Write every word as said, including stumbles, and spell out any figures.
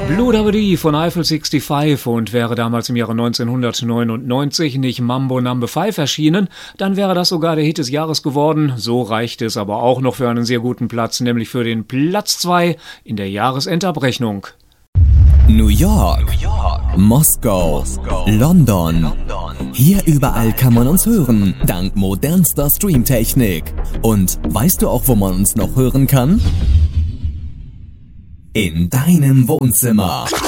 Blue Dabba Dee von Eiffel fünfundsechzig und wäre damals im Jahre neunzehnhundertneunundneunzig nicht Mambo Number fünf erschienen, dann wäre das sogar der Hit des Jahres geworden. So reicht es aber auch noch für einen sehr guten Platz, nämlich für den Platz zwei in der Jahresendabrechnung. New York, New York, Moskau, Moskau, London. London. Hier überall kann man uns hören, dank modernster Streamtechnik. Und weißt du auch, wo man uns noch hören kann? In deinem Wohnzimmer.